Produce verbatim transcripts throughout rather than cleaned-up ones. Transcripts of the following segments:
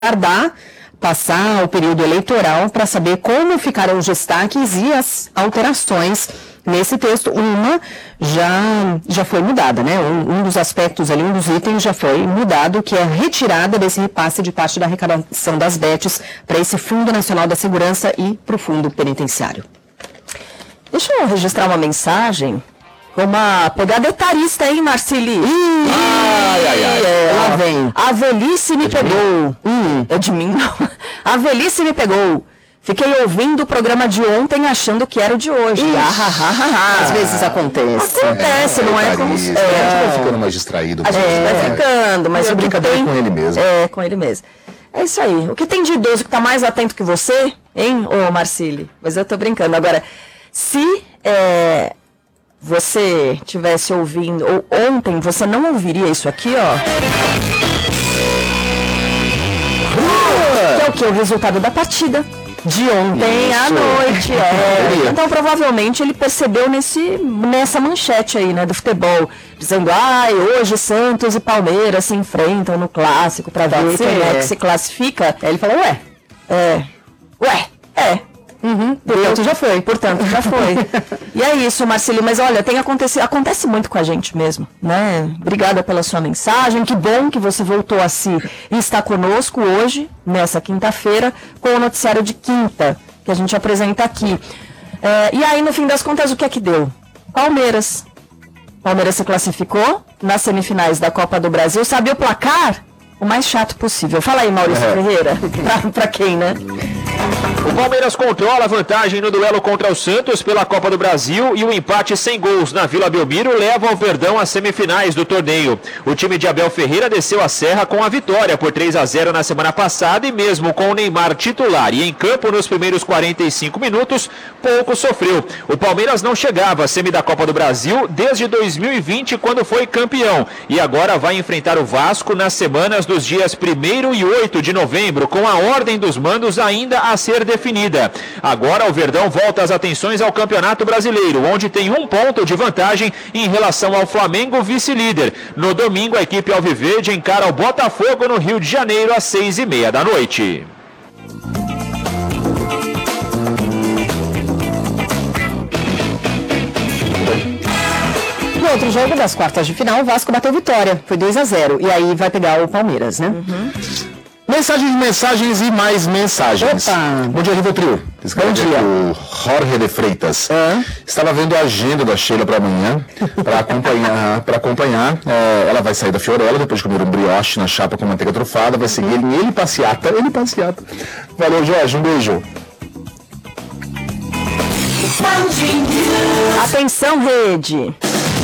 aguardar passar o período eleitoral para saber como ficarão os destaques e as alterações nesse texto. Uma já, já foi mudada, né? Um, um dos aspectos ali, um dos itens já foi mudado, que é a retirada desse repasse de parte da arrecadação das B E Ts para esse Fundo Nacional da Segurança e para o Fundo Penitenciário. Deixa eu registrar uma mensagem. Uma pegada etarista, hein, Marcili? Ih, ai, ai, ai. É, lá vem. A velhice me é pegou. Hum, é de mim, não. A velhice me pegou. Fiquei ouvindo o programa de ontem achando que era o de hoje. Ah, ah, ah, ah. Às vezes acontece. Acontece, é, não é, é como... É, a gente vai ficando mais distraído. A gente é, vai ficando, mas é o brincadeira tem... com ele mesmo. É, com ele mesmo. É isso aí. O que tem de idoso que tá mais atento que você, hein, ô Marcili? Mas eu tô brincando. Agora, se... É... você tivesse ouvindo, ou ontem, você não ouviria isso aqui, ó. Que é o que? O resultado da partida de ontem isso. à noite. É. Então, provavelmente, ele percebeu nesse, nessa manchete aí, né, do futebol, dizendo, ai, hoje Santos e Palmeiras se enfrentam no clássico para ver quem é que se classifica. Aí ele falou, ué, é, ué, é. Uhum, portanto já foi. Portanto já foi. E é isso, Marcelo, mas olha, tem acontecido, acontece muito com a gente mesmo, né? Obrigada pela sua mensagem, que bom que você voltou a si e está conosco hoje, nessa quinta-feira, com o noticiário de quinta, que a gente apresenta aqui. É, e aí, no fim das contas, o que é que deu? Palmeiras. Palmeiras se classificou nas semifinais da Copa do Brasil. Sabe o placar? O mais chato possível. Fala aí, Maurício é. Ferreira. pra, pra quem, né? O Palmeiras controla a vantagem no duelo contra o Santos pela Copa do Brasil e o empate sem gols na Vila Belmiro leva ao Verdão às semifinais do torneio. O time de Abel Ferreira desceu a serra com a vitória por três a zero na semana passada e mesmo com o Neymar titular e em campo nos primeiros quarenta e cinco minutos, pouco sofreu. O Palmeiras não chegava à semi da Copa do Brasil desde dois mil e vinte, quando foi campeão, e agora vai enfrentar o Vasco nas semanas dos dias primeiro e oito de novembro, com a ordem dos mandos ainda a ser definida. Agora o Verdão volta as atenções ao Campeonato Brasileiro, onde tem um ponto de vantagem em relação ao Flamengo, vice-líder. No domingo, a equipe alviverde encara o Botafogo no Rio de Janeiro às seis e meia da noite. No outro jogo das quartas de final, o Vasco bateu vitória, foi dois a zero, e aí vai pegar o Palmeiras, né? Uhum. Mensagens, mensagens e mais mensagens. Opa. Bom dia, Rivotril. Bom dia. O Jorge de Freitas. É. Estava vendo a agenda da Sheila para amanhã, para acompanhar. para acompanhar. É, ela vai sair da Fiorella, depois de comer um brioche na chapa com manteiga trufada, vai seguir ele, ele passeata, ele passeata. Valeu, Jorge, um beijo. Atenção, rede.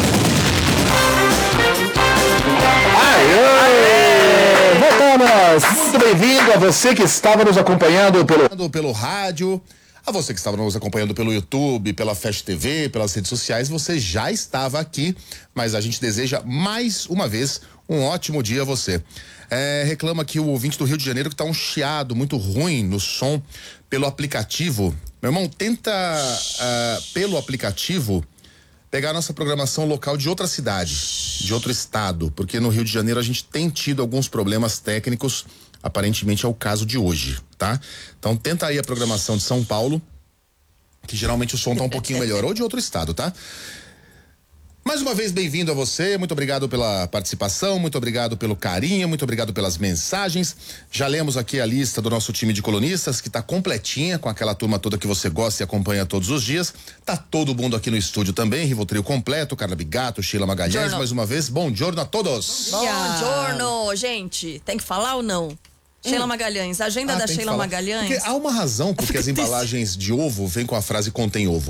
Aê! Voltamos! Muito bem-vindo a você que estava nos acompanhando pelo, pelo rádio, a você que estava nos acompanhando pelo YouTube, pela Fast T V, pelas redes sociais. Você já estava aqui, mas a gente deseja mais uma vez um ótimo dia a você. É, reclama aqui o ouvinte do Rio de Janeiro que está um chiado muito ruim no som pelo aplicativo. Meu irmão, tenta uh, pelo aplicativo pegar a nossa programação local de outra cidade, de outro estado, porque no Rio de Janeiro a gente tem tido alguns problemas técnicos, aparentemente é o caso de hoje, tá? Então tenta aí a programação de São Paulo, que geralmente o som tá um pouquinho melhor, ou de outro estado, tá? Mais uma vez, bem-vindo a você, muito obrigado pela participação, muito obrigado pelo carinho, muito obrigado pelas mensagens. Já lemos aqui a lista do nosso time de colunistas, que tá completinha, com aquela turma toda que você gosta e acompanha todos os dias. Tá todo mundo aqui no estúdio também, Rivotril completo, Carla Bigato, Sheila Magalhães, Giorno. Mais uma vez, bom giorno a todos. Bom giorno, gente, tem que falar ou não? Hum. Sheila Magalhães, a agenda ah, da Sheila Magalhães. Porque há uma razão porque as embalagens de ovo vêm com a frase contém ovo.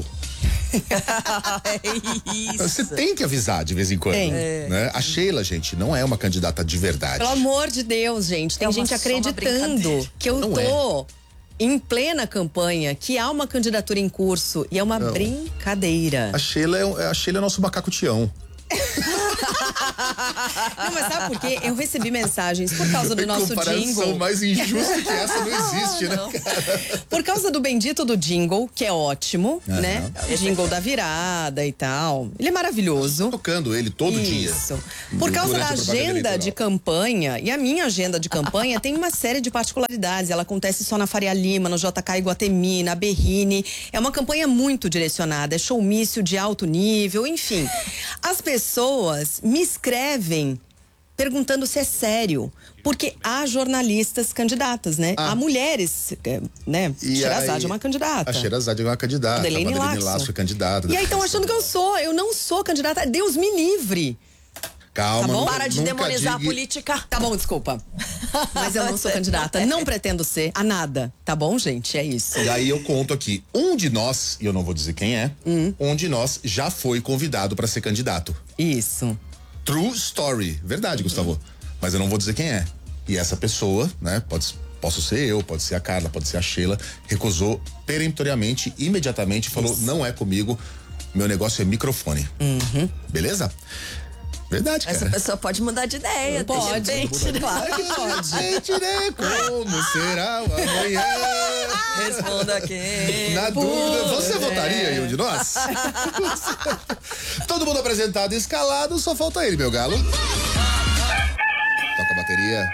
É isso. Você tem que avisar de vez em quando. Tem. Né? A Sheila, gente, não é uma candidata de verdade. Pelo amor de Deus, gente. Tem é gente acreditando que eu não tô é. em plena campanha, que há uma candidatura em curso e é uma não. brincadeira. A Sheila é, a Sheila é nosso macaco Tião. Não, mas sabe por quê? Eu recebi mensagens por causa do nosso comparação jingle. mais injusta que essa não existe, né, cara? Por causa do bendito do jingle, que é ótimo, Aham. né? O jingle da virada e tal. Ele é maravilhoso. Tocando ele todo dia. Isso. Por causa Durante da a propaganda agenda eleitoral. de campanha, e a minha agenda de campanha tem uma série de particularidades. Ela acontece só na Faria Lima, no J K Iguatemi, na Berrine. É uma campanha muito direcionada, é showmício de alto nível, enfim. As pessoas me escrevem perguntando se é sério, porque há jornalistas candidatas, né? Ah. Há mulheres, né? E Sherazade aí, é uma candidata. A Sherazade é uma candidata. Delaine a Madeleine Lasso. Lasso é candidata. E aí estão achando que eu sou. Eu não sou candidata. Deus me livre. Calma, Tá bom? nunca- Para de nunca demonizar a diga- política. Tá bom, desculpa. Mas eu não sou candidata. Não pretendo ser a nada. Tá bom, gente? É isso. E aí eu conto aqui, um de nós, e eu não vou dizer quem é, Hum. um de nós já foi convidado para ser candidato. Isso. True story. Verdade, Gustavo. Mas eu não vou dizer quem é. E essa pessoa, né, pode, posso ser eu, pode ser a Carla, pode ser a Sheila, recusou peremptoriamente, imediatamente, falou, Isso. não é comigo, meu negócio é microfone. Uhum. Beleza? Verdade, Essa cara. pessoa pode mudar de ideia, Pode. de repente. Claro que pode. Gente, né? Como será o amanhã? Responda quem. Na dúvida, você votaria em um de nós? Todo mundo apresentado e escalado, só falta ele, meu galo. Toca a bateria.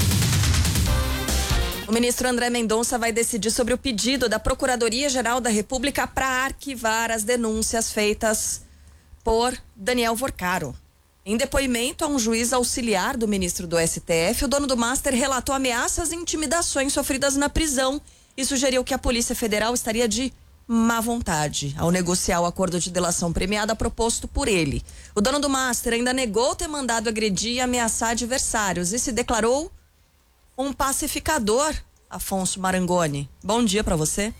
O ministro André Mendonça vai decidir sobre o pedido da Procuradoria-Geral da República para arquivar as denúncias feitas por Daniel Vorcaro. Em depoimento a um juiz auxiliar do ministro do S T F, o dono do Master relatou ameaças e intimidações sofridas na prisão e sugeriu que a Polícia Federal estaria de má vontade ao negociar o acordo de delação premiada proposto por ele. O dono do Master ainda negou ter mandado agredir e ameaçar adversários e se declarou um pacificador, Afonso Marangoni. Bom dia para você.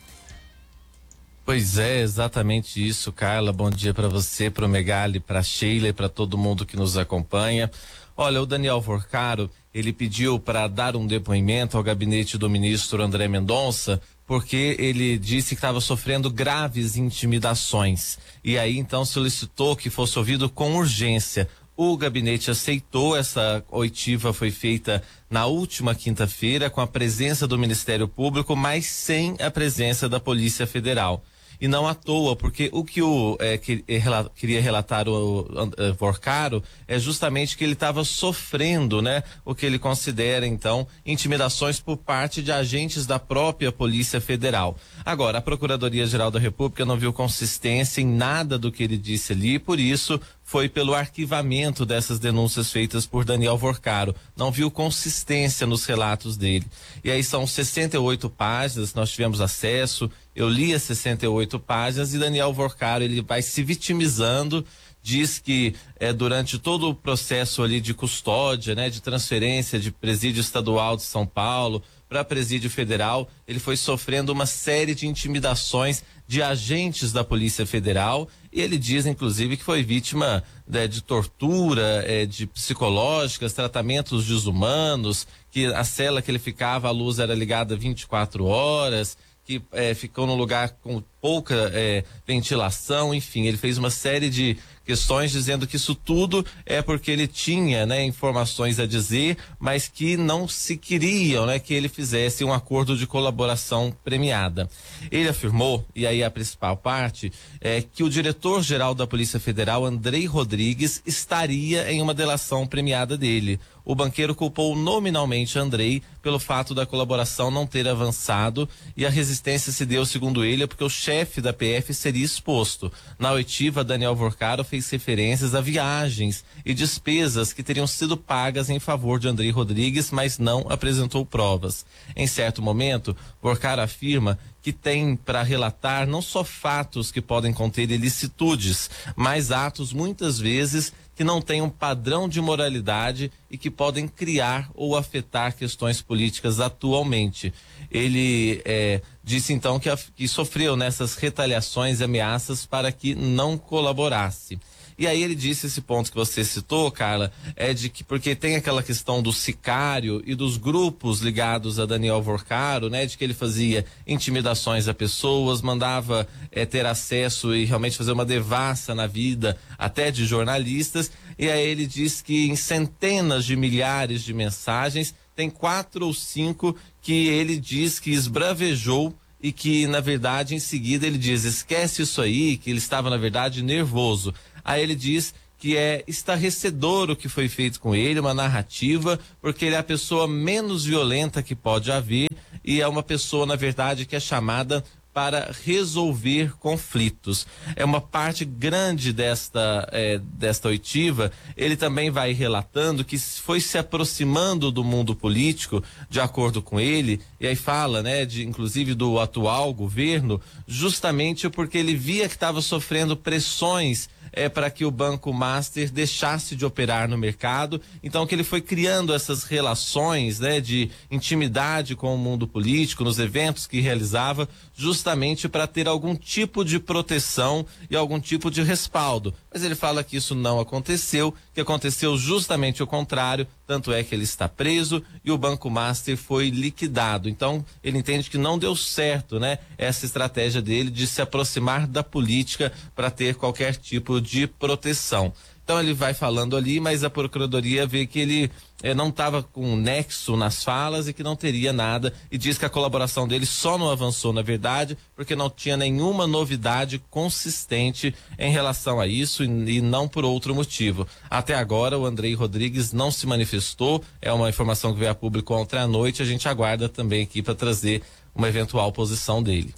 Pois é, exatamente isso, Carla. Bom dia para você, para o Megali, para Sheila e para todo mundo que nos acompanha. Olha, o Daniel Vorcaro, ele pediu para dar um depoimento ao gabinete do ministro André Mendonça, porque ele disse que estava sofrendo graves intimidações. E aí, então, solicitou que fosse ouvido com urgência. O gabinete aceitou, essa oitiva foi feita na última quinta-feira com a presença do Ministério Público, mas sem a presença da Polícia Federal. E não à toa, porque o que o é, que, é, rela, queria relatar o é, Vorcaro é justamente que ele estava sofrendo, né, o que ele considera então intimidações por parte de agentes da própria Polícia Federal. Agora, a Procuradoria-Geral da República não viu consistência em nada do que ele disse ali, por isso foi pelo arquivamento dessas denúncias feitas por Daniel Vorcaro. Não viu consistência nos relatos dele. E aí são sessenta e oito páginas, nós tivemos acesso, eu li as sessenta e oito páginas e Daniel Vorcaro, ele vai se vitimizando, diz que é, durante todo o processo ali de custódia, né, de transferência de presídio estadual de São Paulo para presídio federal, ele foi sofrendo uma série de intimidações de agentes da Polícia Federal e ele diz, inclusive, que foi vítima né, de tortura, é, de psicológicas, tratamentos desumanos, que a cela que ele ficava, a luz era ligada vinte e quatro horas, que é, ficou num lugar com pouca é, ventilação, enfim, ele fez uma série de questões dizendo que isso tudo é porque ele tinha, né, informações a dizer, mas que não se queriam, né, que ele fizesse um acordo de colaboração premiada. Ele afirmou, e aí a principal parte, é que o diretor-geral da Polícia Federal, Andrei Rodrigues, estaria em uma delação premiada dele. O banqueiro culpou nominalmente Andrei pelo fato da colaboração não ter avançado e a resistência se deu, segundo ele, porque o chefe da P F seria exposto. Na oitiva, Daniel Vorcaro fez referências a viagens e despesas que teriam sido pagas em favor de Andrei Rodrigues, mas não apresentou provas. Em certo momento, Vorcaro afirma que tem para relatar não só fatos que podem conter ilicitudes, mas atos muitas vezes que não têm um padrão de moralidade e que podem criar ou afetar questões políticas atualmente. Ele é, disse então que, a, que sofreu nessas retaliações e ameaças para que não colaborasse. E aí ele disse esse ponto que você citou, Carla, é de que porque tem aquela questão do sicário e dos grupos ligados a Daniel Vorcaro, né, de que ele fazia intimidações a pessoas, mandava é, ter acesso e realmente fazer uma devassa na vida até de jornalistas, e aí ele diz que em centenas de milhares de mensagens, tem quatro ou cinco que ele diz que esbravejou e que, na verdade, em seguida ele diz, esquece isso aí, que ele estava, na verdade, nervoso. Aí ele diz que é estarrecedor o que foi feito com ele, uma narrativa, porque ele é a pessoa menos violenta que pode haver e é uma pessoa, na verdade, que é chamada para resolver conflitos. É uma parte grande desta, é, desta oitiva. Ele também vai relatando que foi se aproximando do mundo político, de acordo com ele, e aí fala, né, de, inclusive do atual governo, justamente porque ele via que estava sofrendo pressões é, para que o Banco Master deixasse de operar no mercado, então que ele foi criando essas relações, né, de intimidade com o mundo político, nos eventos que realizava, justamente para ter algum tipo de proteção e algum tipo de respaldo. Mas ele fala que isso não aconteceu, que aconteceu justamente o contrário, tanto é que ele está preso e o Banco Master foi liquidado. Então, ele entende que não deu certo, né, essa estratégia dele de se aproximar da política para ter qualquer tipo de proteção. Então ele vai falando ali, mas a Procuradoria vê que ele eh, não estava com nexo nas falas e que não teria nada, e diz que a colaboração dele só não avançou, na verdade, porque não tinha nenhuma novidade consistente em relação a isso e, e não por outro motivo. Até agora o Andrei Rodrigues não se manifestou, é uma informação que veio a público ontem à noite, a gente aguarda também aqui para trazer uma eventual posição dele.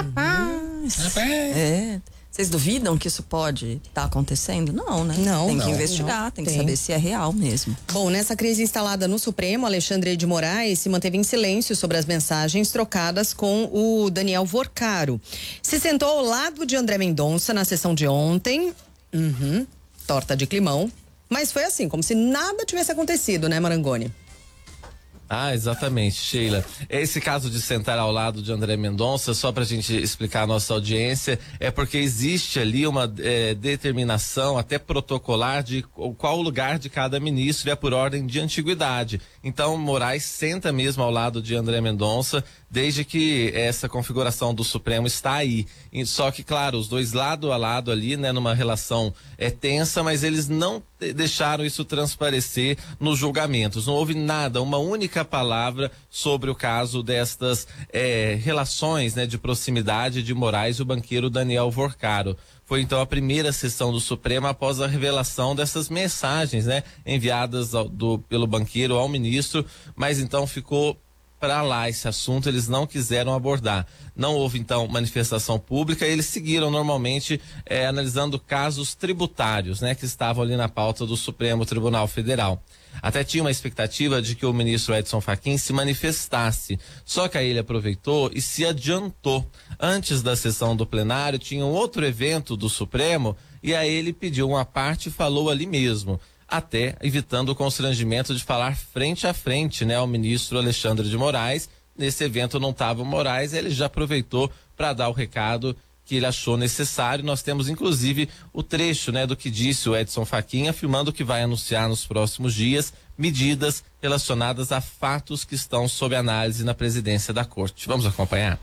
Rapaz! Rapaz. É. Vocês duvidam que isso pode estar tá acontecendo? Não, né? Não, Tem não, que investigar, não, tem, tem que saber se é real mesmo. Bom, nessa crise instalada no Supremo, Alexandre de Moraes se manteve em silêncio sobre as mensagens trocadas com o Daniel Vorcaro. Se sentou ao lado de André Mendonça na sessão de ontem. Uhum, torta de climão. Mas foi assim, como se nada tivesse acontecido, né, Marangoni? Ah, exatamente, Sheila. Esse caso de sentar ao lado de André Mendonça, só para a gente explicar à nossa audiência, é porque existe ali uma é, determinação até protocolar de qual o lugar de cada ministro, e é por ordem de antiguidade. Então, Moraes senta mesmo ao lado de André Mendonça, desde que essa configuração do Supremo está aí. E, só que, claro, os dois lado a lado ali, né, numa relação é, tensa, mas eles não deixaram isso transparecer nos julgamentos. Não houve nada, uma única palavra sobre o caso destas é, relações, né, de proximidade de Moraes e o banqueiro Daniel Vorcaro. Foi então a primeira sessão do Supremo após a revelação dessas mensagens, né, enviadas ao, do, pelo banqueiro ao ministro, mas então ficou para lá esse assunto, eles não quiseram abordar. Não houve então manifestação pública, eles seguiram normalmente eh, analisando casos tributários, né, que estavam ali na pauta do Supremo Tribunal Federal. Até tinha uma expectativa de que o ministro Edson Fachin se manifestasse, só que aí ele aproveitou e se adiantou. Antes da sessão do plenário tinha um outro evento do Supremo e aí ele pediu uma parte e falou ali mesmo, até evitando o constrangimento de falar frente a frente, né, ao ministro Alexandre de Moraes. Nesse evento não estava o Moraes, ele já aproveitou para dar o recado que ele achou necessário. Nós temos inclusive o trecho, né, do que disse o Edson Fachin, afirmando que vai anunciar nos próximos dias medidas relacionadas a fatos que estão sob análise na presidência da Corte. Vamos acompanhar?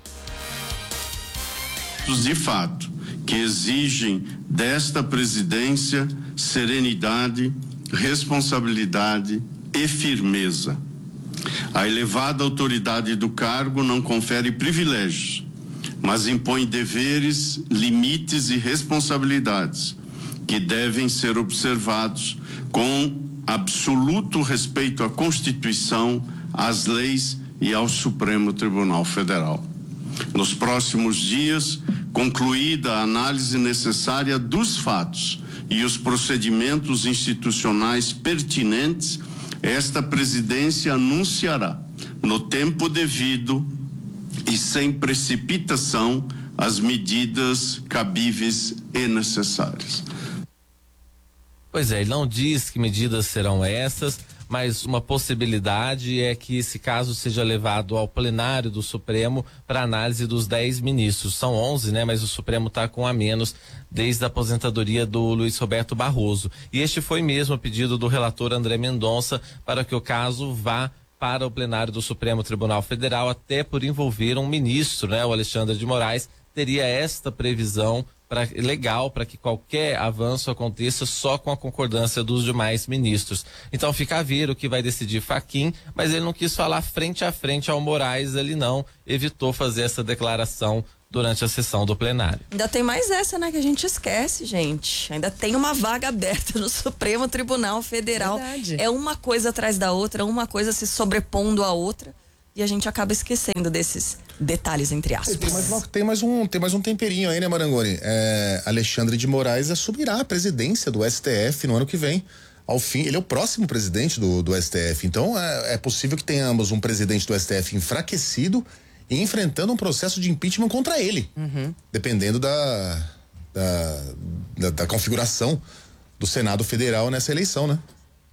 De fato, que exigem desta presidência serenidade, responsabilidade e firmeza. A elevada autoridade do cargo não confere privilégios, mas impõe deveres, limites e responsabilidades que devem ser observados com absoluto respeito à Constituição, às leis e ao Supremo Tribunal Federal. Nos próximos dias, concluída a análise necessária dos fatos e os procedimentos institucionais pertinentes, esta presidência anunciará, no tempo devido e sem precipitação, as medidas cabíveis e necessárias. Pois é, ele não diz que medidas serão essas, mas uma possibilidade é que esse caso seja levado ao plenário do Supremo para análise dos dez ministros. São onze, né? Mas o Supremo está com a menos desde a aposentadoria do Luiz Roberto Barroso. E este foi mesmo o pedido do relator André Mendonça para que o caso vá para o plenário do Supremo Tribunal Federal, até por envolver um ministro, né? O Alexandre de Moraes teria esta previsão pra, legal para que qualquer avanço aconteça só com a concordância dos demais ministros. Então fica a ver o que vai decidir Fachin, mas ele não quis falar frente a frente ao Moraes, ele não evitou fazer essa declaração durante a sessão do plenário. Ainda tem mais essa, né, que a gente esquece, gente. Ainda tem uma vaga aberta no Supremo Tribunal Federal. Verdade. É uma coisa atrás da outra, uma coisa se sobrepondo à outra, e a gente acaba esquecendo desses detalhes, entre aspas. Tem mais, uma, tem, mais um, tem mais um temperinho aí, né, Marangoni? É, Alexandre de Moraes assumirá a presidência do S T F no ano que vem. Ao fim, ele é o próximo presidente do, do S T F. Então, é, é possível que tenhamos um presidente do S T F enfraquecido e enfrentando um processo de impeachment contra ele, uhum. dependendo da, da, da, da configuração do Senado Federal nessa eleição, né?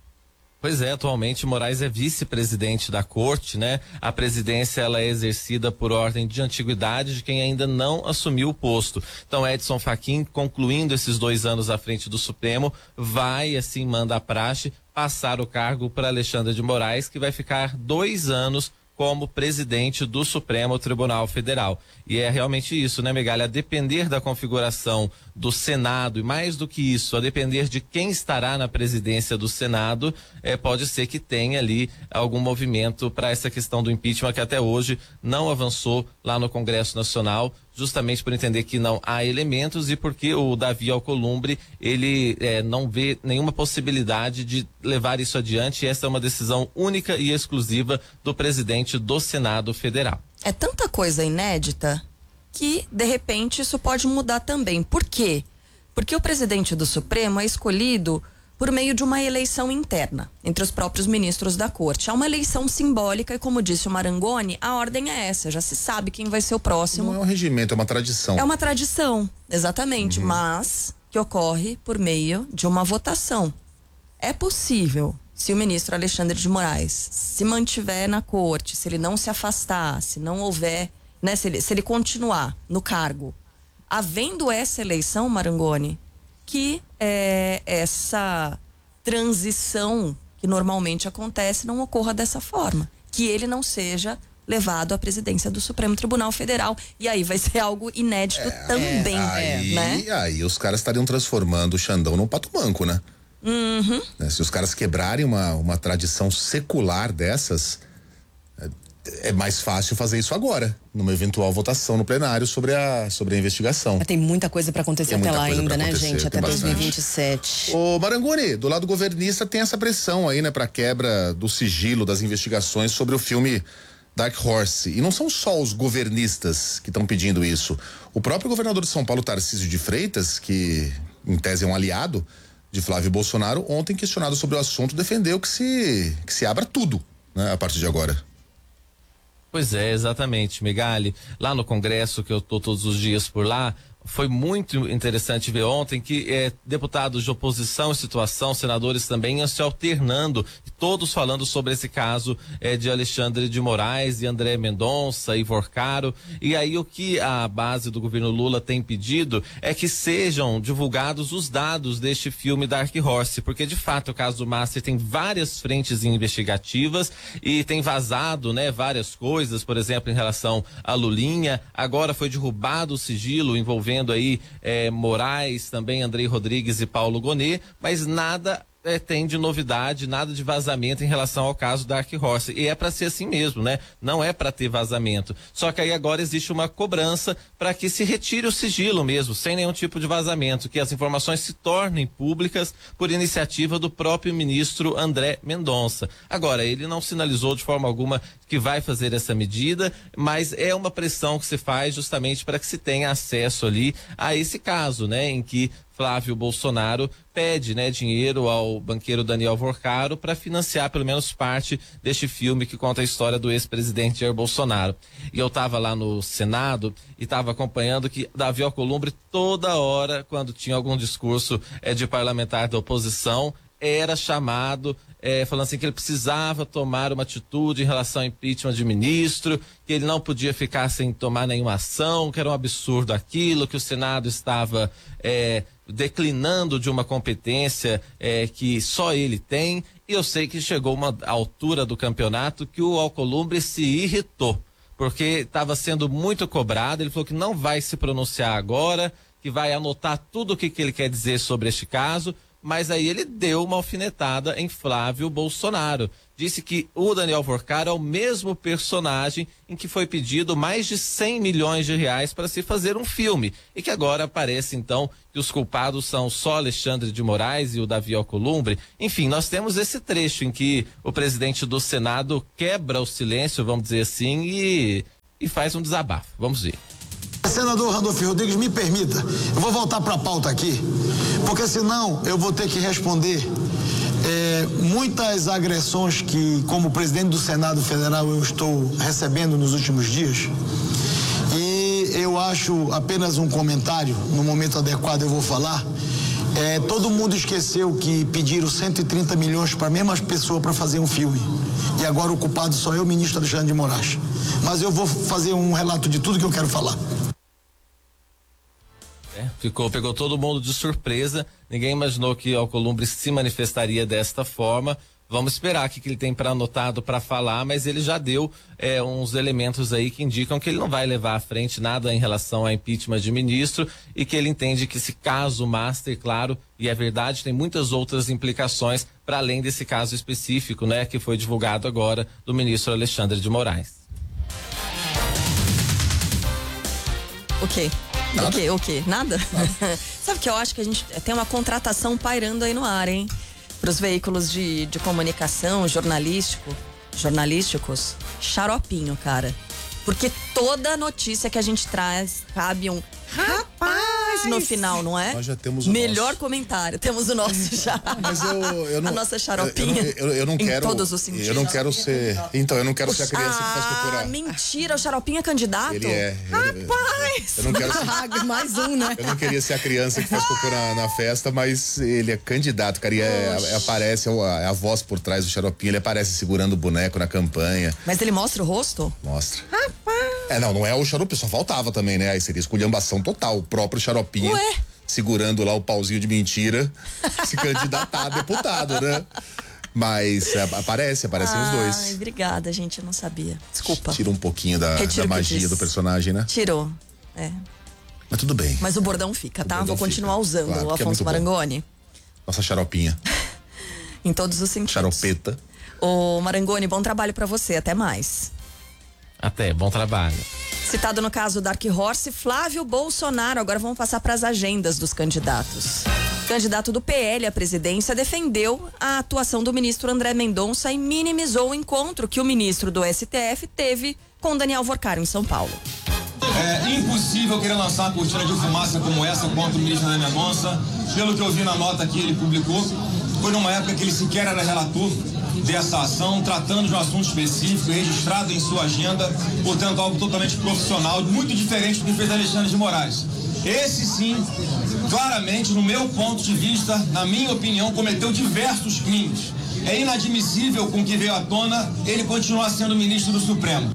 Pois é, atualmente Moraes é vice-presidente da corte, né? A presidência ela é exercida por ordem de antiguidade de quem ainda não assumiu o posto. Então Edson Fachin, concluindo esses dois anos à frente do Supremo, vai, assim manda a praxe, passar o cargo para Alexandre de Moraes, que vai ficar dois anos como presidente do Supremo Tribunal Federal. E é realmente isso, né, Megali? A depender da configuração do Senado, e mais do que isso, a depender de quem estará na presidência do Senado, é, pode ser que tenha ali algum movimento para essa questão do impeachment, que até hoje não avançou lá no Congresso Nacional, justamente por entender que não há elementos e porque o Davi Alcolumbre, ele é, não vê nenhuma possibilidade de levar isso adiante, e essa é uma decisão única e exclusiva do presidente do Senado Federal. É tanta coisa inédita que, de repente, isso pode mudar também. Por quê? Porque o presidente do Supremo é escolhido por meio de uma eleição interna entre os próprios ministros da corte. É uma eleição simbólica e, como disse o Marangoni, a ordem é essa, já se sabe quem vai ser o próximo. Não é um regimento, é uma tradição. É uma tradição, exatamente, uhum. mas que ocorre por meio de uma votação. É possível, se o ministro Alexandre de Moraes se mantiver na corte, se ele não se afastar, se não houver, né, se ele, se ele continuar no cargo, havendo essa eleição, Marangoni, que é, essa transição que normalmente acontece não ocorra dessa forma, que ele não seja levado à presidência do Supremo Tribunal Federal, e aí vai ser algo inédito é, também, é, aí, né? Aí os caras estariam transformando o Xandão num pato manco, né? Uhum. Se os caras quebrarem uma, uma tradição secular dessas, é, é mais fácil fazer isso agora, numa eventual votação no plenário sobre a, sobre a investigação. Mas tem muita coisa para acontecer até lá ainda, né, gente? Até dois mil e vinte e sete. Ô Marangoni, do lado governista tem essa pressão aí, né, pra quebra do sigilo das investigações sobre o filme Dark Horse. E não são só os governistas que estão pedindo isso. O próprio governador de São Paulo, Tarcísio de Freitas, que em tese é um aliado de Flávio Bolsonaro, ontem questionado sobre o assunto, defendeu que se, que se abra tudo, né, a partir de agora. Pois é, exatamente, Megali. Lá no Congresso, que eu tô todos os dias por lá, foi muito interessante ver ontem que eh, deputados de oposição e situação, senadores também iam se alternando, todos falando sobre esse caso eh, de Alexandre de Moraes e André Mendonça, Ivor Caro. E aí o que a base do governo Lula tem pedido é que sejam divulgados os dados deste filme Dark Horse, porque de fato o caso do Master tem várias frentes investigativas e tem vazado, né, várias coisas, por exemplo, em relação a Lulinha. Agora foi derrubado o sigilo envolvendo vendo aí eh, Moraes, também Andrei Rodrigues e Paulo Gonet, mas nada É, tem de novidade, nada de vazamento em relação ao caso Dark Horse, e é para ser assim mesmo, né? Não é para ter vazamento, só que aí agora existe uma cobrança para que se retire o sigilo mesmo, sem nenhum tipo de vazamento, que as informações se tornem públicas por iniciativa do próprio ministro André Mendonça. Agora, ele não sinalizou de forma alguma que vai fazer essa medida, mas é uma pressão que se faz justamente para que se tenha acesso ali a esse caso, né? Em que Flávio Bolsonaro pede, né, dinheiro ao banqueiro Daniel Vorcaro para financiar pelo menos parte deste filme que conta a história do ex-presidente Jair Bolsonaro. E eu estava lá no Senado e estava acompanhando que Davi Alcolumbre toda hora, quando tinha algum discurso é, de parlamentar da oposição, era chamado é, falando assim que ele precisava tomar uma atitude em relação ao impeachment de ministro, que ele não podia ficar sem tomar nenhuma ação, que era um absurdo aquilo, que o Senado estava é, declinando de uma competência é, que só ele tem. E eu sei que chegou uma altura do campeonato que o Alcolumbre se irritou, porque estava sendo muito cobrado. Ele falou que não vai se pronunciar agora, que vai anotar tudo o que, que ele quer dizer sobre este caso, mas aí ele deu uma alfinetada em Flávio Bolsonaro. Disse que o Daniel Vorcaro é o mesmo personagem em que foi pedido mais de cem milhões de reais para se fazer um filme. E que agora parece, então, que os culpados são só Alexandre de Moraes e o Davi Alcolumbre. Enfim, nós temos esse trecho em que o presidente do Senado quebra o silêncio, vamos dizer assim, e, e faz um desabafo. Vamos ver. Senador Randolfo Rodrigues, me permita, eu vou voltar para a pauta aqui, porque senão eu vou ter que responder é, muitas agressões que, como presidente do Senado Federal, eu estou recebendo nos últimos dias. E eu acho apenas um comentário, no momento adequado eu vou falar. É, todo mundo esqueceu que pediram cento e trinta milhões para a mesma pessoa para fazer um filme. E agora o culpado só é o ministro Alexandre de Moraes. Mas eu vou fazer um relato de tudo que eu quero falar. É, ficou, pegou todo mundo de surpresa. Ninguém imaginou que Alcolumbre se manifestaria desta forma. Vamos esperar o que ele tem para anotado para falar, mas ele já deu é, uns elementos aí que indicam que ele não vai levar à frente nada em relação ao impeachment de ministro e que ele entende que esse caso master, claro, e é verdade, tem muitas outras implicações para além desse caso específico, né, que foi divulgado agora do ministro Alexandre de Moraes. O quê? Nada. O quê? O quê? Nada? Nada. Sabe que eu acho que a gente tem uma contratação pairando aí no ar, hein? Para os veículos de, de comunicação, jornalístico, jornalísticos, xaropinho, cara. Porque toda notícia que a gente traz cabe um rapaz no final, não é? Nós já temos o Melhor nosso. comentário, temos o nosso já. Mas eu, eu não, a nossa xaropinha. Eu, eu, eu não em quero. todos os sentidos. Eu não quero ser. Então, eu não quero O- ser a criança que faz procurar. Ah, mentira, o xaropinha é candidato? Ele é. Eu- Rapaz! Eu não quero ser. Ah, mais um, né? Eu não queria ser a criança que faz cocô na, na festa, mas ele é candidato, cara. E é, é, aparece é a, a voz por trás do xaropinho. Ele aparece segurando o boneco na campanha. Mas ele mostra o rosto? Mostra. É, não, não é o xaropinho, só faltava também, né? Aí seria esculhambação total. O próprio xaropinho Ué? segurando lá o pauzinho de mentira, se candidatar a deputado, né? Mas é, aparece, aparecem os Ai, dois. obrigada, gente, eu não sabia. Desculpa. Tira um pouquinho da, Retiro da o que magia disse. do personagem, né? Tirou. É. Mas tudo bem. Mas o bordão fica, tá? bordão Vou continuar fica, usando claro, o porque é Afonso muito bom. Marangoni. Nossa xaropinha. Em todos os sentidos. Xaropeta. Ô, Marangoni, bom trabalho pra você. Até mais. Até, bom trabalho. Citado no caso Dark Horse, Flávio Bolsonaro. Agora vamos passar para as agendas dos candidatos. O candidato do P L à presidência defendeu a atuação do ministro André Mendonça e minimizou o encontro que o ministro do S T F teve com Daniel Vorcaro em São Paulo. É impossível querer lançar uma cortina de fumaça como essa contra o ministro André Mendonça. Pelo que eu vi na nota que ele publicou, foi numa época que ele sequer era relator dessa ação, tratando de um assunto específico, registrado em sua agenda, portanto algo totalmente profissional, muito diferente do que fez Alexandre de Moraes. Esse sim, claramente, no meu ponto de vista, na minha opinião, cometeu diversos crimes. É inadmissível com o que veio à tona ele continuar sendo ministro do Supremo.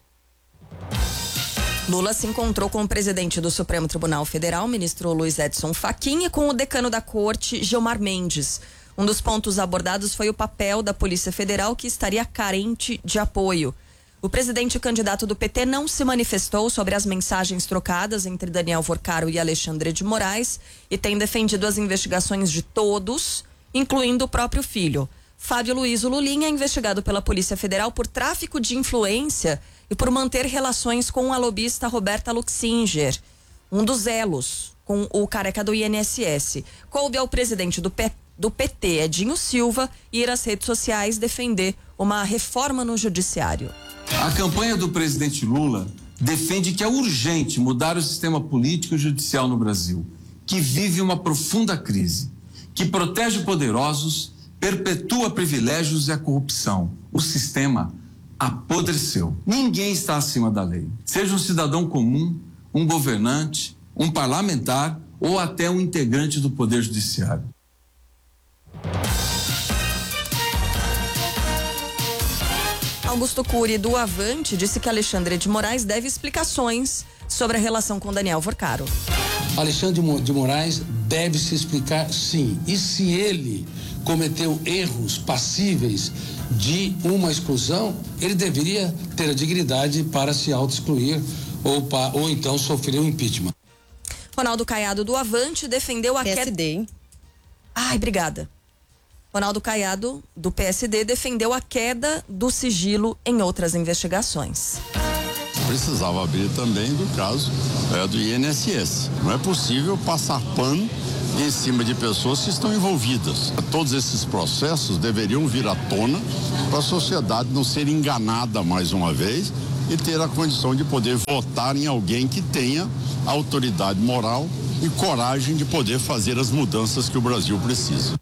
Lula se encontrou com o presidente do Supremo Tribunal Federal, ministro Luiz Edson Fachin, e com o decano da corte, Gilmar Mendes. Um dos pontos abordados foi o papel da Polícia Federal, que estaria carente de apoio. O presidente candidato do P T não se manifestou sobre as mensagens trocadas entre Daniel Vorcaro e Alexandre de Moraes e tem defendido as investigações de todos, incluindo o próprio filho. Fábio Luiz Lulinha é investigado pela Polícia Federal por tráfico de influência e por manter relações com a lobista Roberta Luxinger, um dos elos com o careca do I N S S. Coube ao presidente do P T do P T, Edinho Silva, ir às redes sociais defender uma reforma no judiciário. A campanha do presidente Lula defende que é urgente mudar o sistema político e judicial no Brasil, que vive uma profunda crise, que protege poderosos, perpetua privilégios e a corrupção. O sistema apodreceu. Ninguém está acima da lei. Seja um cidadão comum, um governante, um parlamentar ou até um integrante do Poder Judiciário. Augusto Cury, do Avante, disse que Alexandre de Moraes deve explicações sobre a relação com Daniel Vorcaro. Alexandre de Moraes deve se explicar, sim. E se ele cometeu erros passíveis de uma exclusão, ele deveria ter a dignidade para se auto-excluir ou, ou então sofrer um impeachment. Ronaldo Caiado do Avante defendeu a P S D, queda... hein? Ai, obrigada. Ronaldo Caiado, do P S D, defendeu a queda do sigilo em outras investigações. Precisava abrir também do caso é, do I N S S. Não é possível passar pano em cima de pessoas que estão envolvidas. Todos esses processos deveriam vir à tona para a sociedade não ser enganada mais uma vez e ter a condição de poder votar em alguém que tenha autoridade moral e coragem de poder fazer as mudanças que o Brasil precisa.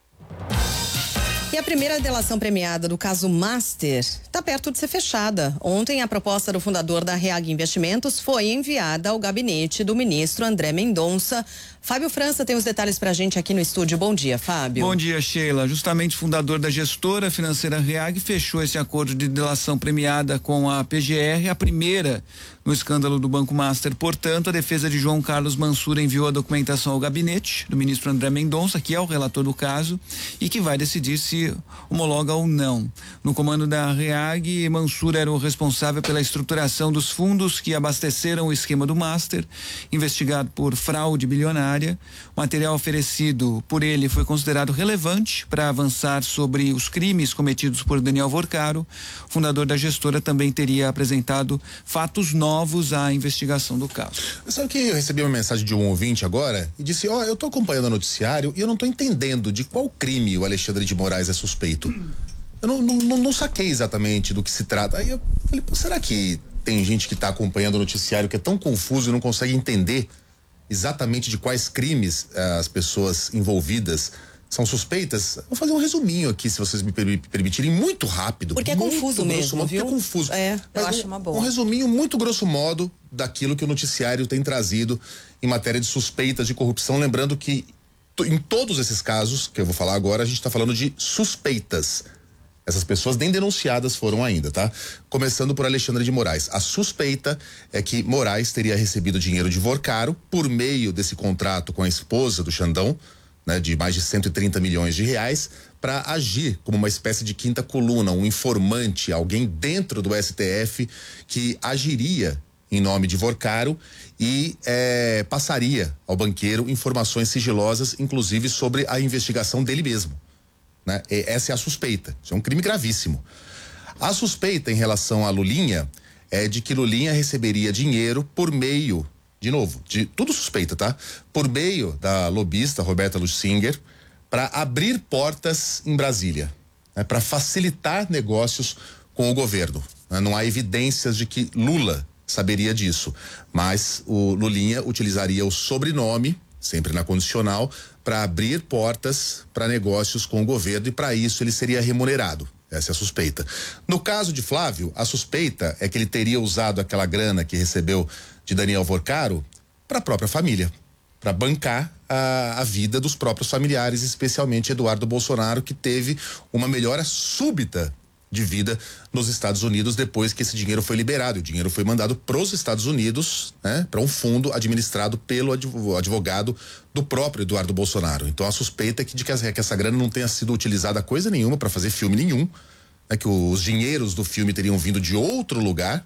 E a primeira delação premiada do caso Master está perto de ser fechada. Ontem, a proposta do fundador da Reag Investimentos foi enviada ao gabinete do ministro André Mendonça. Fábio França tem os detalhes para a gente aqui no estúdio. Bom dia, Fábio. Bom dia, Sheila. Justamente o fundador da gestora financeira Reag fechou esse acordo de delação premiada com a P G R, a primeira no escândalo do Banco Master. Portanto, a defesa de João Carlos Mansur enviou a documentação ao gabinete do ministro André Mendonça, que é o relator do caso, e que vai decidir se homologa ou não. No comando da Reag, Mansur era o responsável pela estruturação dos fundos que abasteceram o esquema do Master, investigado por fraude bilionária. O material oferecido por ele foi considerado relevante para avançar sobre os crimes cometidos por Daniel Vorcaro. O fundador da gestora também teria apresentado fatos novos à investigação do caso. Sabe que eu recebi uma mensagem de um ouvinte agora e disse, ó, oh, eu tô acompanhando o noticiário e eu não tô entendendo de qual crime o Alexandre de Moraes é suspeito. Eu não, não, não saquei exatamente do que se trata. Aí eu falei, pô, será que tem gente que tá acompanhando o noticiário que é tão confuso e não consegue entender exatamente de quais crimes uh, as pessoas envolvidas são suspeitas? Vou fazer um resuminho aqui, se vocês me permitirem, muito rápido. Porque é confuso mesmo, modo, viu? Porque é confuso. É, eu um, acho uma boa. Um resuminho muito grosso modo daquilo que o noticiário tem trazido em matéria de suspeitas de corrupção, lembrando que em todos esses casos que eu vou falar agora, a gente está falando de suspeitas. Essas pessoas nem denunciadas foram ainda, tá? Começando por Alexandre de Moraes. A suspeita é que Moraes teria recebido dinheiro de Vorcaro por meio desse contrato com a esposa do Xandão, né, de mais de cento e trinta milhões de reais, para agir como uma espécie de quinta coluna, um informante, alguém dentro do S T F que agiria em nome de Vorcaro e eh, passaria ao banqueiro informações sigilosas, inclusive sobre a investigação dele mesmo. Né? Essa é a suspeita. Isso é um crime gravíssimo. A suspeita em relação a Lulinha é de que Lulinha receberia dinheiro por meio, de novo, de tudo suspeita, tá? Por meio da lobista Roberta Luxinger para abrir portas em Brasília, né? Para facilitar negócios com o governo. Né? Não há evidências de que Lula saberia disso, mas o Lulinha utilizaria o sobrenome, sempre na condicional, para abrir portas para negócios com o governo, e para isso ele seria remunerado. Essa é a suspeita. No caso de Flávio, a suspeita é que ele teria usado aquela grana que recebeu de Daniel Vorcaro para a própria família, para bancar a, a vida dos próprios familiares, especialmente Eduardo Bolsonaro, que teve uma melhora súbita de vida nos Estados Unidos depois que esse dinheiro foi liberado. O dinheiro foi mandado para os Estados Unidos, né, para um fundo administrado pelo advogado do próprio Eduardo Bolsonaro. Então a suspeita é que de que essa, que essa grana não tenha sido utilizada a coisa nenhuma para fazer filme nenhum, né, que os dinheiros do filme teriam vindo de outro lugar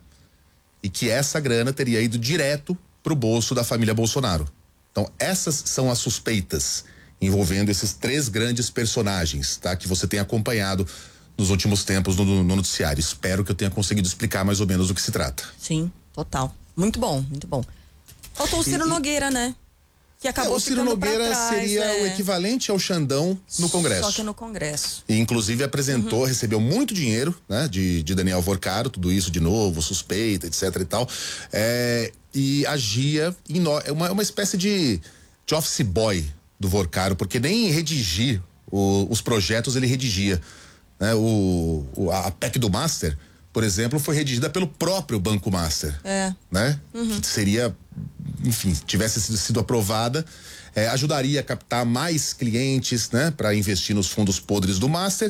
e que essa grana teria ido direto para o bolso da família Bolsonaro. Então essas são as suspeitas envolvendo esses três grandes personagens, tá, que você tem acompanhado nos últimos tempos no, no noticiário. Espero que eu tenha conseguido explicar mais ou menos do que se trata. Sim, total. Muito bom, muito bom. Faltou o Ciro e, Nogueira, né? Que acabou é, o Ciro Nogueira trás, seria é. o equivalente ao Xandão no Congresso. Só que no Congresso. E inclusive apresentou, uhum. recebeu muito dinheiro, né? De, de Daniel Vorcaro, tudo isso de novo, suspeita, etc e tal. É, e agia em no, é uma, uma espécie de, de office boy do Vorcaro, porque nem redigir o, os projetos ele redigia. Né, o, o, a P E C do Master, por exemplo, foi redigida pelo próprio Banco Master. É. Né? Uhum. Que seria, enfim, tivesse sido, sido aprovada, é, ajudaria a captar mais clientes, né, para investir nos fundos podres do Master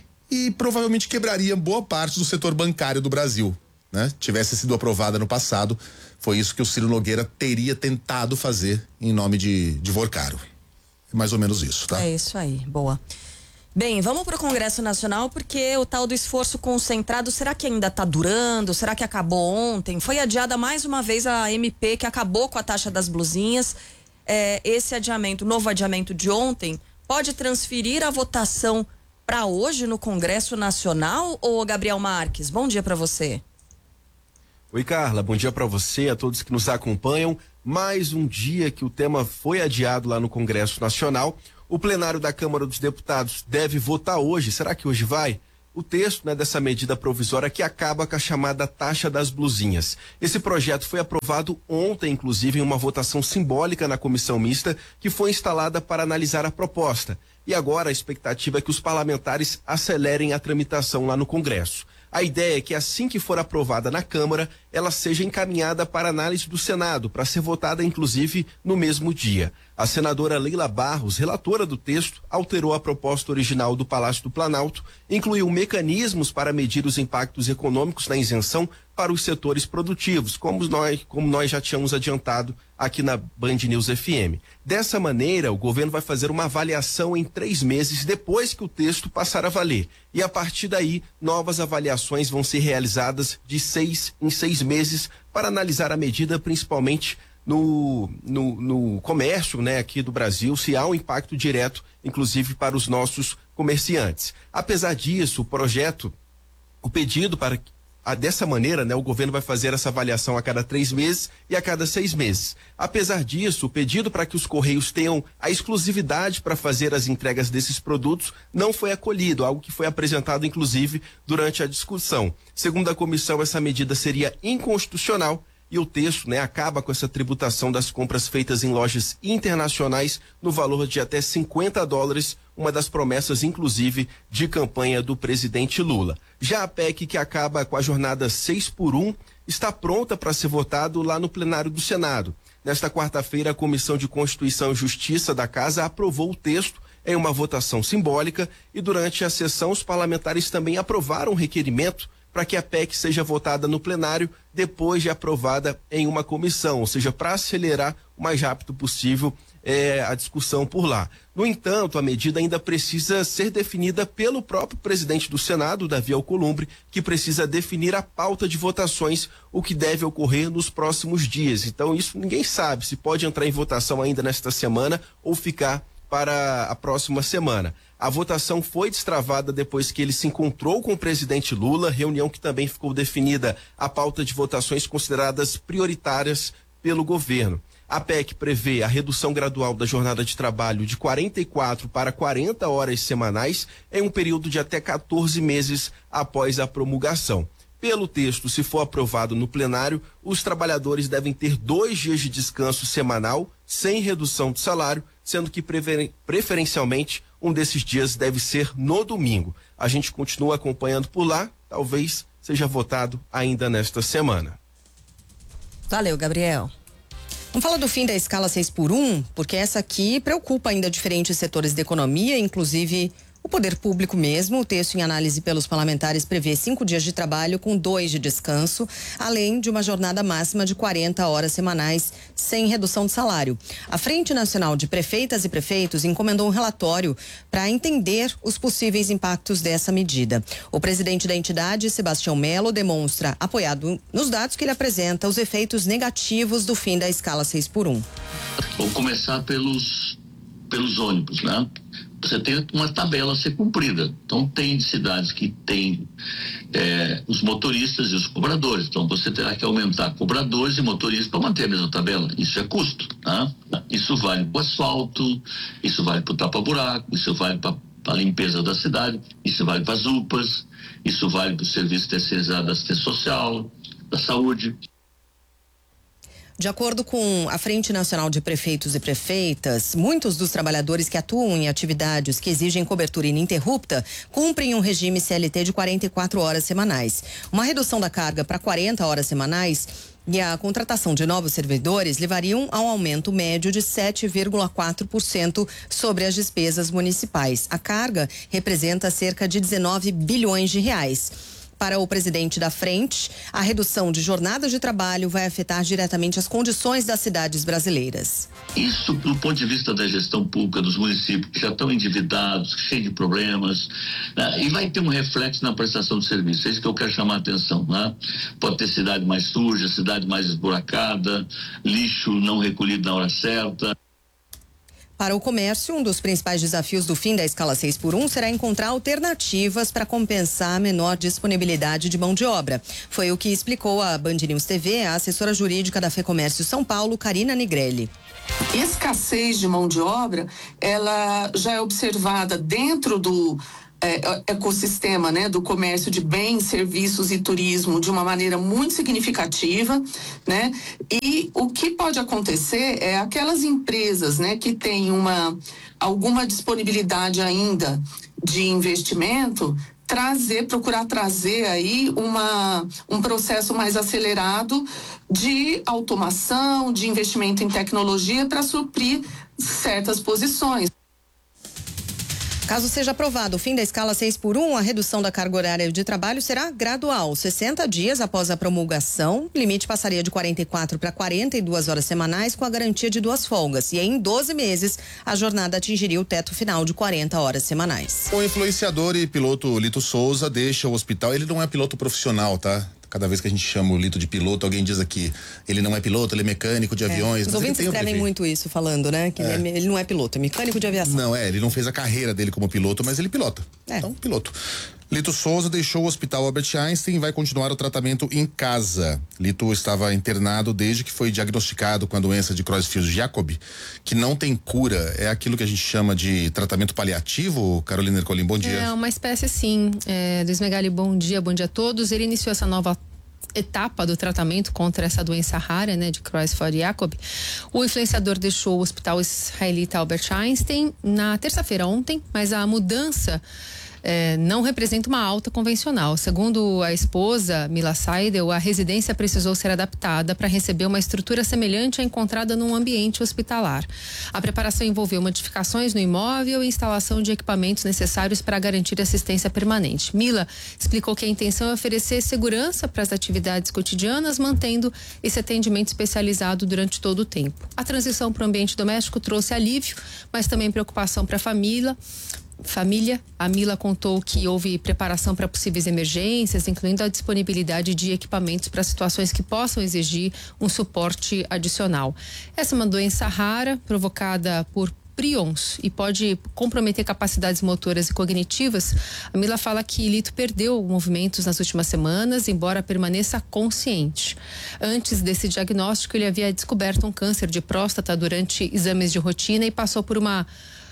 e provavelmente quebraria boa parte do setor bancário do Brasil. Né? Tivesse sido aprovada no passado, foi isso que o Ciro Nogueira teria tentado fazer em nome de, de Vorcaro. É mais ou menos isso, tá? É isso aí, boa. Bem, vamos para o Congresso Nacional, porque o tal do esforço concentrado, será que ainda está durando? Será que acabou ontem? Foi adiada mais uma vez a M P que acabou com a taxa das blusinhas. é, esse adiamento, novo adiamento de ontem, pode transferir a votação para hoje no Congresso Nacional? Ou Gabriel Marques, bom dia para você. Oi, Carla, bom dia para você, a todos que nos acompanham. Mais um dia que o tema foi adiado lá no Congresso Nacional. O plenário da Câmara dos Deputados deve votar hoje. Será que hoje vai? O texto, né, dessa medida provisória que acaba com a chamada taxa das blusinhas. Esse projeto foi aprovado ontem, inclusive, em uma votação simbólica na comissão mista que foi instalada para analisar a proposta. E agora a expectativa é que os parlamentares acelerem a tramitação lá no Congresso. A ideia é que assim que for aprovada na Câmara, ela seja encaminhada para análise do Senado, para ser votada inclusive no mesmo dia. A senadora Leila Barros, relatora do texto, alterou a proposta original do Palácio do Planalto, incluiu mecanismos para medir os impactos econômicos na isenção para os setores produtivos, como nós, como nós já tínhamos adiantado aqui na Band News F M. Dessa maneira, o governo vai fazer uma avaliação em três meses depois que o texto passar a valer. E a partir daí, novas avaliações vão ser realizadas de seis em seis meses para analisar a medida, principalmente no, no, no comércio, né, aqui do Brasil, se há um impacto direto, inclusive para os nossos comerciantes. Apesar disso, o projeto, o pedido para Ah, dessa maneira, né, o governo vai fazer essa avaliação a cada três meses e a cada seis meses. Apesar disso, o pedido para que os Correios tenham a exclusividade para fazer as entregas desses produtos não foi acolhido, algo que foi apresentado, inclusive, durante a discussão. Segundo a comissão, essa medida seria inconstitucional e o texto, né, acaba com essa tributação das compras feitas em lojas internacionais no valor de até cinquenta dólares, uma das promessas, inclusive, de campanha do presidente Lula. Já a P E C, que acaba com a jornada seis por um, está pronta para ser votado lá no plenário do Senado. Nesta quarta-feira, a Comissão de Constituição e Justiça da Casa aprovou o texto em uma votação simbólica e durante a sessão os parlamentares também aprovaram um requerimento para que a P E C seja votada no plenário depois de aprovada em uma comissão, ou seja, para acelerar o mais rápido possível é, a discussão por lá. No entanto, a medida ainda precisa ser definida pelo próprio presidente do Senado, Davi Alcolumbre, que precisa definir a pauta de votações, o que deve ocorrer nos próximos dias. Então, isso ninguém sabe se pode entrar em votação ainda nesta semana ou ficar para a próxima semana. A votação foi destravada depois que ele se encontrou com o presidente Lula, reunião que também ficou definida a pauta de votações consideradas prioritárias pelo governo. A P E C prevê a redução gradual da jornada de trabalho de quarenta e quatro para quarenta horas semanais em um período de até quatorze meses após a promulgação. Pelo texto, se for aprovado no plenário, os trabalhadores devem ter dois dias de descanso semanal, sem redução de salário, sendo que preferen- preferencialmente um desses dias deve ser no domingo. A gente continua acompanhando por lá, talvez seja votado ainda nesta semana. Valeu, Gabriel. Vamos falar do fim da escala seis por um, porque essa aqui preocupa ainda diferentes setores da economia, inclusive o poder público mesmo. O texto em análise pelos parlamentares prevê cinco dias de trabalho com dois de descanso, além de uma jornada máxima de quarenta horas semanais sem redução de salário. A Frente Nacional de Prefeitas e Prefeitos encomendou um relatório para entender os possíveis impactos dessa medida. O presidente da entidade, Sebastião Melo, demonstra, apoiado nos dados que ele apresenta, os efeitos negativos do fim da escala seis por um. Vou começar pelos, pelos ônibus, né? Você tem uma tabela a ser cumprida. Então, tem cidades que tem é, os motoristas e os cobradores. Então, você terá que aumentar cobradores e motoristas para manter a mesma tabela. Isso é custo, tá? Isso vale para o asfalto, isso vale para o tapa-buraco, isso vale para a limpeza da cidade, isso vale para as U P As, isso vale para o serviço terceirizado da assistência social, da saúde. De acordo com a Frente Nacional de Prefeitos e Prefeitas, muitos dos trabalhadores que atuam em atividades que exigem cobertura ininterrupta cumprem um regime C L T de quarenta e quatro horas semanais. Uma redução da carga para quarenta horas semanais e a contratação de novos servidores levariam a um aumento médio de sete vírgula quatro por cento sobre as despesas municipais. A carga representa cerca de dezenove bilhões de reais. Para o presidente da frente, a redução de jornadas de trabalho vai afetar diretamente as condições das cidades brasileiras. Isso, do ponto de vista da gestão pública dos municípios, que já estão endividados, cheios de problemas, né? E vai ter um reflexo na prestação de serviço. É isso que eu quero chamar a atenção, né? Pode ter cidade mais suja, cidade mais esburacada, lixo não recolhido na hora certa. Para o comércio, um dos principais desafios do fim da escala seis por um será encontrar alternativas para compensar a menor disponibilidade de mão de obra. Foi o que explicou a Band News T V a assessora jurídica da FEComércio São Paulo, Karina Nigrelli. Escassez de mão de obra, ela já é observada dentro do É, ecossistema, né, do comércio de bens, serviços e turismo de uma maneira muito significativa, né? E o que pode acontecer é aquelas empresas, né, que têm uma alguma disponibilidade ainda de investimento, trazer, procurar trazer aí uma, um processo mais acelerado de automação, de investimento em tecnologia para suprir certas posições. Caso seja aprovado o fim da escala seis por um, a redução da carga horária de trabalho será gradual. sessenta dias após a promulgação, o limite passaria de quarenta e quatro para quarenta e duas horas semanais, com a garantia de duas folgas. E em doze meses, a jornada atingiria o teto final de quarenta horas semanais. O influenciador e piloto Lito Souza deixa o hospital. Ele não é piloto profissional, tá? Cada vez que a gente chama o Lito de piloto, alguém diz aqui, ele não é piloto, ele é mecânico de aviões. É, os ouvintes escrevem muito isso, falando, né? Que é. ele, é, ele não é piloto, é mecânico de aviação. Não, é, ele não fez a carreira dele como piloto, mas ele pilota. É. Então, piloto. Lito Souza deixou o Hospital Albert Einstein e vai continuar o tratamento em casa. Lito estava internado desde que foi diagnosticado com a doença de Creutzfeldt-Jakob, que não tem cura. É aquilo que a gente chama de tratamento paliativo. Carolina Ercolim, bom dia. É uma espécie, sim. É, Luiz Megali, bom dia, bom dia a todos. Ele iniciou essa nova etapa do tratamento contra essa doença rara, né, de Creutzfeldt-Jakob. O influenciador deixou o Hospital Israelita Albert Einstein na terça-feira ontem, mas a mudança É, não representa uma alta convencional. Segundo a esposa, Mila Seidel, a residência precisou ser adaptada para receber uma estrutura semelhante à encontrada num ambiente hospitalar. A preparação envolveu modificações no imóvel e instalação de equipamentos necessários para garantir assistência permanente. Mila explicou que a intenção é oferecer segurança para as atividades cotidianas, mantendo esse atendimento especializado durante todo o tempo. A transição para o ambiente doméstico trouxe alívio, mas também preocupação para a família. Família, a Mila contou que houve preparação para possíveis emergências, incluindo a disponibilidade de equipamentos para situações que possam exigir um suporte adicional. Essa é uma doença rara, provocada por prions e pode comprometer capacidades motoras e cognitivas. A Mila fala que Lito perdeu movimentos nas últimas semanas, embora permaneça consciente. Antes desse diagnóstico, ele havia descoberto um câncer de próstata durante exames de rotina e passou por uma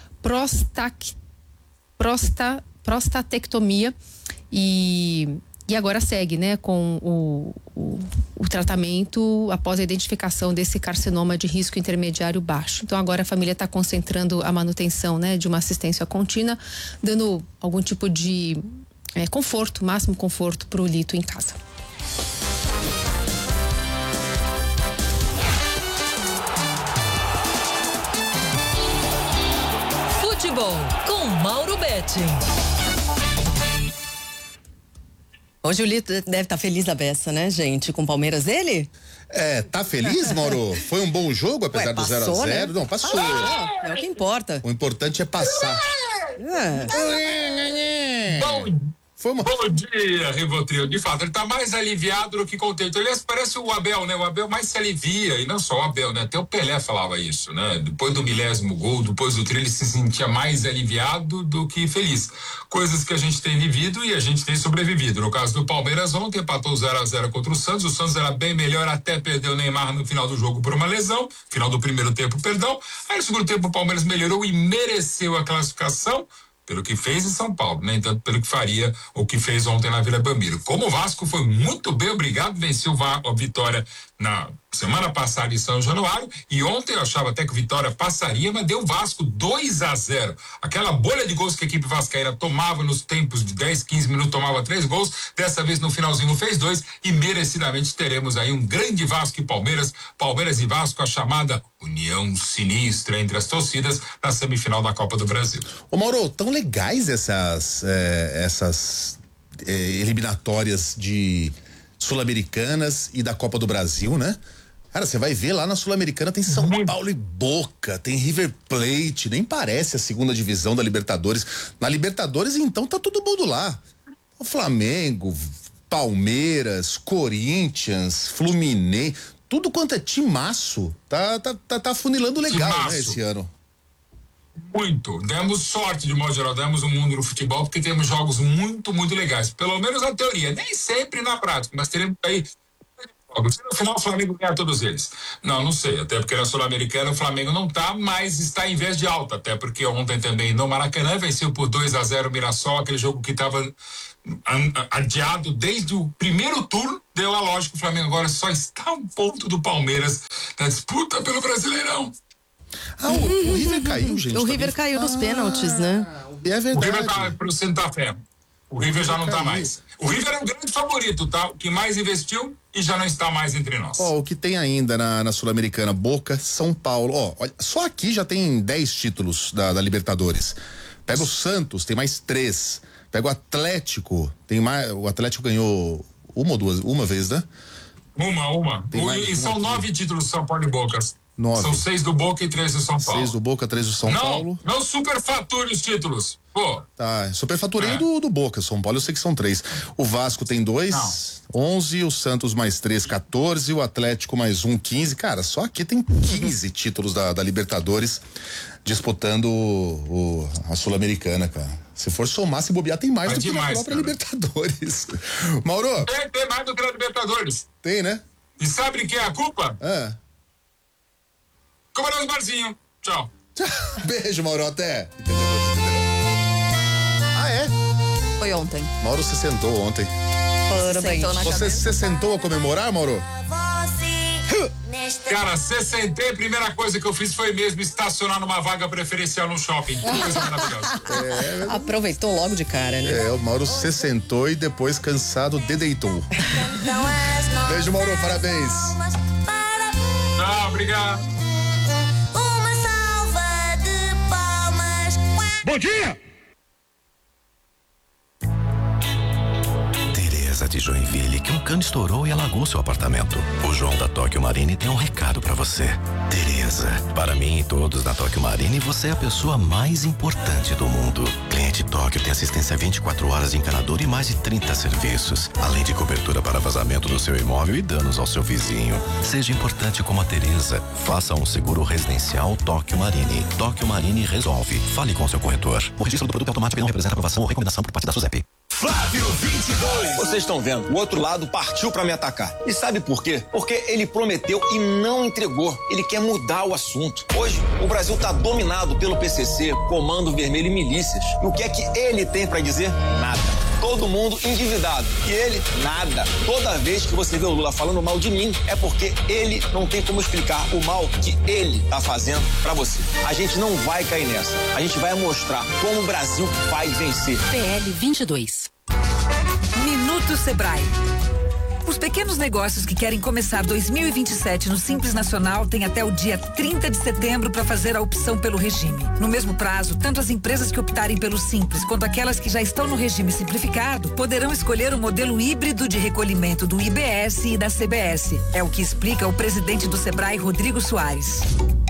prostac Prosta, prostatectomia e, e agora segue, né, com o, o, o tratamento após a identificação desse carcinoma de risco intermediário baixo. Então agora a família está concentrando a manutenção, né, de uma assistência contínua, dando algum tipo de é, conforto, máximo conforto para o Lito em casa. Futebol com Mauro Betti. Hoje o Lito deve estar feliz da beça, né, gente? Com o Palmeiras dele? É, tá feliz, Mauro? Foi um bom jogo, apesar Ué, do zero a zero? Né? Não, passou. Ah, é o que importa. O importante é passar. É. Bom, Foi uma... Bom dia, Rivotril. De fato, ele está mais aliviado do que contente. Aliás, parece o Abel, né? O Abel mais se alivia, e não só o Abel, né? Até o Pelé falava isso, né? Depois do milésimo gol, depois do trio, ele se sentia mais aliviado do que feliz. Coisas que a gente tem vivido e a gente tem sobrevivido. No caso do Palmeiras, ontem empatou zero a zero contra o Santos. O Santos era bem melhor, até perdeu o Neymar no final do jogo por uma lesão. Final do primeiro tempo, perdão. Aí no segundo tempo o Palmeiras melhorou e mereceu a classificação, pelo que fez em São Paulo, nem tanto pelo que faria ou que fez ontem na Vila Belmiro. Como o Vasco foi muito bem, obrigado, venceu a Vitória na semana passada em São Januário, e ontem eu achava até que o Vitória passaria, mas deu Vasco dois a zero. Aquela bolha de gols que a equipe vascaína tomava nos tempos de dez, quinze minutos, tomava três gols, dessa vez no finalzinho fez dois, e merecidamente teremos aí um grande Vasco e Palmeiras, Palmeiras e Vasco, a chamada união sinistra entre as torcidas na semifinal da Copa do Brasil. Ô Mauro, tão legais essas, é, essas é, eliminatórias de Sul-Americanas e da Copa do Brasil, né? Cara, você vai ver lá na Sul-Americana tem São Paulo e Boca, tem River Plate, nem parece a segunda divisão da Libertadores. Na Libertadores, então, tá todo mundo lá. O Flamengo, Palmeiras, Corinthians, Fluminense, tudo quanto é timaço, tá, tá, tá, tá funilando legal, timaço, né, esse ano. Muito. Demos sorte, de modo geral, demos um mundo no futebol, porque temos jogos muito, muito legais. Pelo menos na teoria, nem sempre na prática, mas teremos aí jogos. No final, o Flamengo ganha todos eles. Não, não sei, até porque na Sul-Americana o Flamengo não tá, mas está em vez de alta, até porque ontem também no Maracanã venceu por dois a zero o Mirassol, aquele jogo que estava adiado desde o primeiro turno. Deu a lógica, o Flamengo agora só está um ponto do Palmeiras na disputa pelo Brasileirão. Ah, o, o River caiu, gente. O River caiu nos pênaltis, né? É verdade. O River tá pro Santa Fé. O River já não tá mais. O River é um grande favorito, tá? O que mais investiu e já não está mais entre nós. Ó, o que tem ainda na, na Sul-Americana, Boca, São Paulo. Ó, olha, só aqui já tem dez títulos da, da Libertadores. Pega o Santos, tem mais três. Pega o Atlético, tem mais. O Atlético ganhou uma ou duas, uma vez, né? Uma, uma. O, e são uma nove títulos do São Paulo e Boca. Nove. São seis do Boca e três do São Paulo. Seis do Boca, três do São não, Paulo. Não superfature os títulos. Pô. Tá, superfaturei é. do, do Boca, São Paulo, eu sei que são três. O Vasco tem dois, não. onze, o Santos mais três, quatorze, o Atlético mais um, quinze. Cara, só aqui tem quinze títulos da, da Libertadores disputando o, o, a Sul-Americana, cara. Se for somar, se bobear, tem mais é do demais, que a própria cara. Libertadores. Mauro? Tem, tem mais do que a Libertadores. Tem, né? E sabe de quem é a culpa? É. Comerão os barzinhos. Tchau. Beijo, Mauro, até. Ah, é? Foi ontem. Mauro se sentou ontem. Parabéns. Você se sentou a comemorar, Mauro? Cara, se sentei, a primeira coisa que eu fiz foi mesmo estacionar numa vaga preferencial no shopping. Que coisa maravilhosa. É, aproveitou logo de cara, né? É, o Mauro se sentou e depois, cansado, dedeitou. Beijo, Mauro, parabéns. Não, obrigado. Uma salva de palmas. Bom dia! Tereza de Joinville, que um cano estourou e alagou seu apartamento. O João da Tóquio Marine tem um recado pra você. Tereza, para mim e todos da Tóquio Marine, você é a pessoa mais importante do mundo. Cliente Tóquio tem assistência vinte e quatro horas de encanador e mais de trinta serviços, além de cobertura para vazamento do seu imóvel e danos ao seu vizinho. Seja importante como a Tereza. Faça um seguro residencial Tóquio Marine. Tóquio Marine resolve. Fale com seu corretor. O registro do produto automático não representa aprovação ou recomendação por parte da SUSEP. Flávio vinte e dois. Vocês estão vendo, o outro lado partiu pra me atacar. E sabe por quê? Porque ele prometeu e não entregou. Ele quer mudar o assunto. Hoje, o Brasil tá dominado pelo P C C, Comando Vermelho e milícias. E o que é que ele tem pra dizer? Nada. Todo mundo endividado. E ele, nada. Toda vez que você vê o Lula falando mal de mim, é porque ele não tem como explicar o mal que ele tá fazendo pra você. A gente não vai cair nessa. A gente vai mostrar como o Brasil vai vencer. P L vinte e dois. Minuto Sebrae. Os pequenos negócios que querem começar dois mil e vinte e sete no Simples Nacional têm até o dia trinta de setembro para fazer a opção pelo regime. No mesmo prazo, tanto as empresas que optarem pelo Simples quanto aquelas que já estão no regime simplificado poderão escolher o modelo híbrido de recolhimento do I B S e da C B S. É o que explica o presidente do Sebrae, Rodrigo Soares.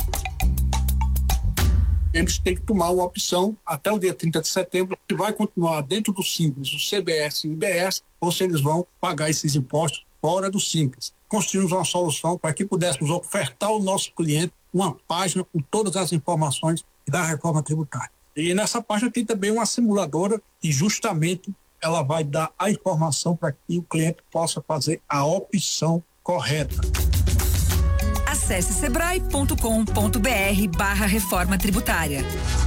Eles têm que tomar uma opção até o dia trinta de setembro, que vai continuar dentro do Simples, o C B S e o I B S, ou se eles vão pagar esses impostos fora do Simples. Construímos uma solução para que pudéssemos ofertar ao nosso cliente uma página com todas as informações da reforma tributária. E nessa página tem também uma simuladora que justamente ela vai dar a informação para que o cliente possa fazer a opção correta. Acesse sebrae ponto com ponto br barra reforma tributária.